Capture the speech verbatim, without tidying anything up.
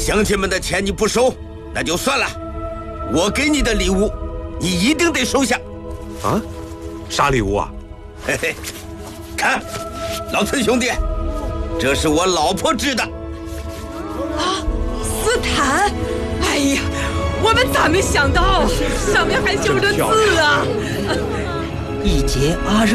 乡亲们的钱你不收，那就算了。我给你的礼物，你一定得收下。 啊？啥礼物啊？ 嘿嘿，看，老村兄弟，这是我老婆织的。 啊，斯坦！哎呀，我们咋没想到？上面还绣着字啊！ 一节阿热。